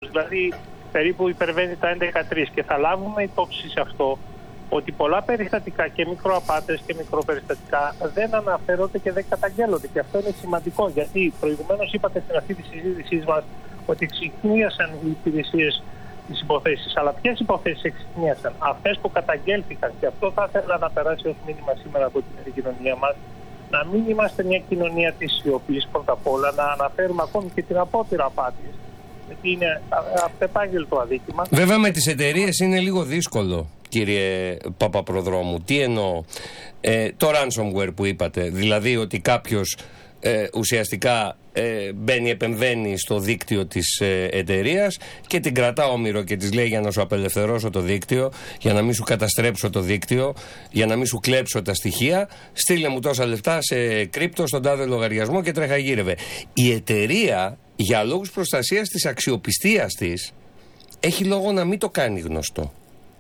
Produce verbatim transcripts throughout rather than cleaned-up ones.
δηλαδή περίπου υπερβαίνει τα έντεκα κόμμα τρία, και θα λάβουμε υπόψη σε αυτό ότι πολλά περιστατικά και μικροαπάτες και μικροπεριστατικά δεν αναφέρονται και δεν καταγγέλλονται, και αυτό είναι σημαντικό, γιατί προηγουμένως είπατε στην αυτή τη συζήτησή μας ότι εξυκνίασαν οι υπηρεσίες τις υποθέσεις. Αλλά ποιες υποθέσεις εξυκνίασαν? Αυτές που καταγγέλθηκαν, και αυτό θα ήθελα να περάσει ως μήνυμα σήμερα από την κοινωνία μας, να μην είμαστε μια κοινωνία της σιωπής πρώτα απ' όλα, να αναφέρουμε ακόμη και την απόπειρα απάτης, γιατί είναι αυτεπάγγελτο αδίκημα. Βέβαια με τις εταιρείες είναι λίγο δύσκολο, κύριε Παπαπροδρόμου. Τι εννοώ? Ε, το ransomware που είπατε, δηλαδή ότι κάποιος ε, ουσιαστικά ε, μπαίνει, επεμβαίνει στο δίκτυο της ε, εταιρείας και την κρατά όμηρο και της λέει: για να σου απελευθερώσω το δίκτυο, για να μην σου καταστρέψω το δίκτυο, για να μην σου κλέψω τα στοιχεία, στείλε μου τόσα λεφτά σε κρύπτο στον τάδε λογαριασμό και τρέχα-γύρευε. Η εταιρεία, για λόγους προστασίας της αξιοπιστίας της, έχει λόγο να μην το κάνει γνωστό.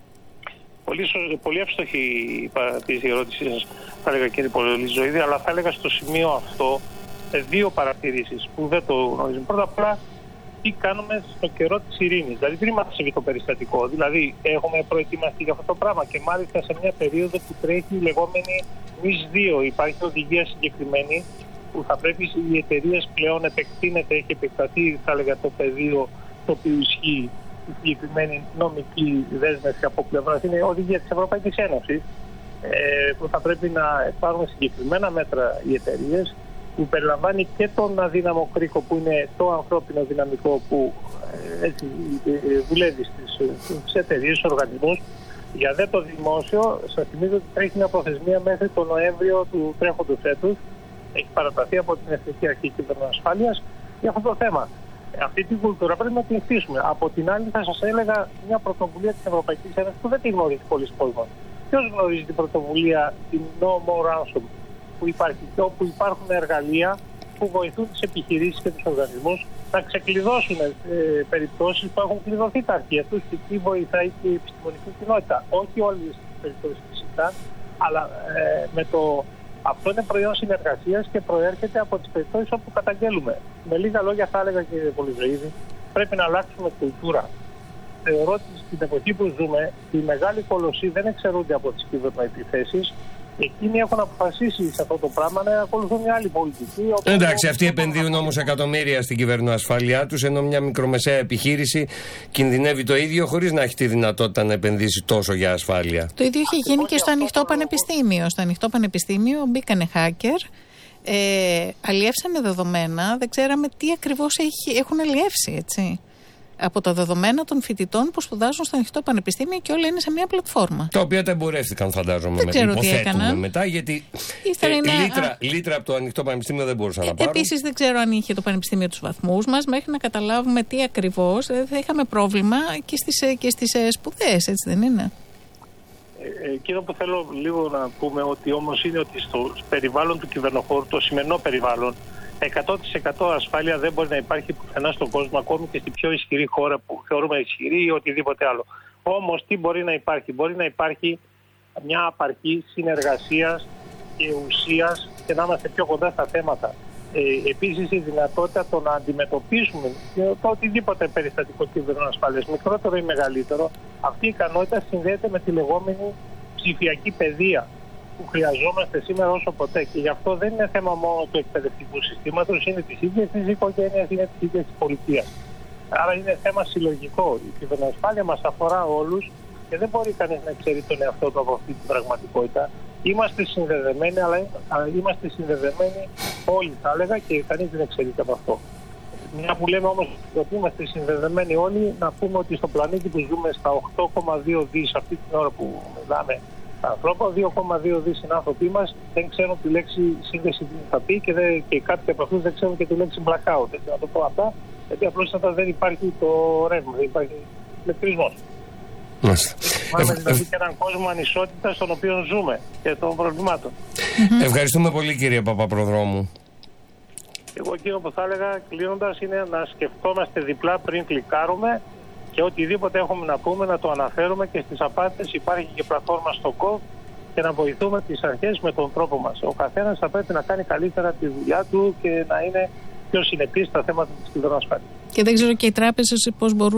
Πολύ, πολύ εύστοχη η ερώτησή σας, θα έλεγα, κύριε Πολυζωήδη, αλλά θα έλεγα στο σημείο αυτό δύο παρατηρήσεις που δεν το γνωρίζουμε. Πρώτα απ' όλα, τι κάνουμε στο καιρό της ειρήνης. Δηλαδή, πριν μας συμβεί το περιστατικό. Δηλαδή, έχουμε προετοιμαστεί για αυτό το πράγμα, και μάλιστα σε μια περίοδο που τρέχει η λεγόμενη ΜΙΣ δύο. Υπάρχει οδηγία συγκεκριμένη που θα πρέπει οι εταιρείες πλέον επεκτείνεται, έχει επεκταθεί, θα έλεγα, το πεδίο το οποίο ισχύει, η συγκεκριμένη νομική δέσμευση από πλευρά. Είναι οδηγία της Ευρωπαϊκής Ένωσης, ε, που θα πρέπει να πάρουν συγκεκριμένα μέτρα οι εταιρείες, που περιλαμβάνει και τον αδύναμο κρίκο που είναι το ανθρώπινο δυναμικό που ε, έτσι, ε, δουλεύει στις, στις εταιρείες, στους οργανισμούς. Για δε το δημόσιο, σας θυμίζω ότι τρέχει μια προθεσμία μέχρι τον Νοέμβριο του τρέχοντος έτους. Έχει παραταθεί από την Εθνική Αρχή Κυβερνοασφάλειας για αυτό το θέμα. Αυτή την κουλτούρα πρέπει να την χτίσουμε. Από την άλλη, θα σας έλεγα μια πρωτοβουλία της Ευρωπαϊκής Ένωσης που δεν την γνωρίζει πολλοί κόσμος. Ποιος γνωρίζει την πρωτοβουλία, την No More Ransom, που υπάρχει και όπου υπάρχουν εργαλεία που βοηθούν τις επιχειρήσεις και τους οργανισμούς να ξεκλειδώσουν ε, περιπτώσεις που έχουν κλειδωθεί τα αρχεία τους, και εκεί βοηθάει και η επιστημονική κοινότητα. Όχι όλες τις περιπτώσεις φυσικά, αλλά ε, με το. Αυτό είναι προϊόν συνεργασίας και προέρχεται από τις περιπτώσεις όπου καταγγέλουμε. Με λίγα λόγια, θα έλεγα, κύριε Πολυζωήδη, πρέπει να αλλάξουμε κουλτούρα. Θεωρώ ότι στην εποχή που ζούμε, οι μεγάλοι κολοσσοί δεν εξαιρούνται από τις κυβερνοεπιθέσεις. Εκείνοι έχουν αποφασίσει σε αυτό το πράγμα να ακολουθούν μια άλλη πολιτική. Εντάξει, αυτοί επενδύουν όμως εκατομμύρια στην κυβερνοασφάλειά τους, ενώ μια μικρομεσαία επιχείρηση κινδυνεύει το ίδιο χωρίς να έχει τη δυνατότητα να επενδύσει τόσο για ασφάλεια. Το ίδιο είχε γίνει και στο ανοιχτό πανεπιστήμιο. Στο ανοιχτό πανεπιστήμιο μπήκανε hacker, ε, αλλιεύσανε δεδομένα, δεν ξέραμε τι ακριβώς έχει, έχουν αλλιεύσει, έτσι. Από τα δεδομένα των φοιτητών που σπουδάζουν στο ανοιχτό πανεπιστήμιο, και όλα είναι σε μια πλατφόρμα. Τα οποία τα εμπορεύτηκαν, φαντάζομαι. Δεν ξέρω με, τι έκαναν. Μετά, γιατί ε, να... λίτρα, λίτρα από το ανοιχτό πανεπιστήμιο δεν μπορούσαν ε, να πάρουν. Επίσης, δεν ξέρω αν είχε το πανεπιστήμιο τους βαθμούς μας, μέχρι να καταλάβουμε τι ακριβώς. Ε, θα είχαμε πρόβλημα και στις, και στις ε, σπουδές, έτσι δεν είναι? Ε, εκείνο που θέλω λίγο να πούμε ότι όμως είναι ότι στο περιβάλλον του κυβερνοχώρου, το σημερινό περιβάλλον, εκατό τοις εκατό ασφάλεια δεν μπορεί να υπάρχει πουθενά στον κόσμο, ακόμη και στην πιο ισχυρή χώρα που θεωρούμε ισχυρή ή οτιδήποτε άλλο. Όμως τι μπορεί να υπάρχει? Μπορεί να υπάρχει μια απαρχή συνεργασίας και ουσίας και να είμαστε πιο κοντά στα θέματα. Ε, επίσης, η δυνατότητα το να αντιμετωπίσουμε το οτιδήποτε περιστατικό κυβερνοασφάλειας, μικρότερο ή μεγαλύτερο, αυτή η ικανότητα συνδέεται με τη λεγόμενη ψηφιακή παιδεία που χρειαζόμαστε σήμερα όσο ποτέ. Και γι' αυτό δεν είναι θέμα μόνο του εκπαιδευτικού συστήματος, είναι της ίδιας της οικογένειας, είναι της ίδιας της πολιτείας. Άρα είναι θέμα συλλογικό. Η κυβερνοασφάλεια μας αφορά όλους και δεν μπορεί κανείς να ξέρει τον εαυτό του από αυτή την πραγματικότητα. Είμαστε συνδεδεμένοι, αλλά είμαστε συνδεδεμένοι όλοι, θα έλεγα, και κανείς δεν εξαιρείται από αυτό. Μια που λέμε όμως ότι είμαστε συνδεδεμένοι όλοι, να πούμε ότι στο πλανήτη που ζούμε στα οκτώ κόμμα δύο δις αυτή την ώρα που μιλάμε ανθρώπων, δύο κόμμα δύο δις συνάνθρωποι μας δεν ξέρουν τη λέξη σύνδεση τι θα πει, και, δεν, και κάποιοι από αυτούς δεν ξέρουν και τη λέξη blackout. Έτσι, να το πω αυτά, γιατί απλώς δεν υπάρχει το ρεύμα, δεν υπάρχει ηλεκτρισμός. Máme δηλαδή και έναν κόσμο ανισότητας στον οποίο ζούμε και των προβλημάτων. Mm-hmm. Ευχαριστούμε πολύ, κύριε Παπαπροδρόμου. Εγώ εκείνο που θα έλεγα κλείνοντας είναι να σκεφτόμαστε διπλά πριν κλικάρουμε, και οτιδήποτε έχουμε να πούμε να το αναφέρουμε, και στις απάτες υπάρχει και πλατφόρμα στο κοφ, και να βοηθούμε τις αρχές με τον τρόπο μας. Ο καθένας θα πρέπει να κάνει καλύτερα τη δουλειά του και να είναι πιο συνεπής στα θέματα της κυβερνοασφάλειας. Και δεν ξέρω και οι τράπεζες πώς μπορούν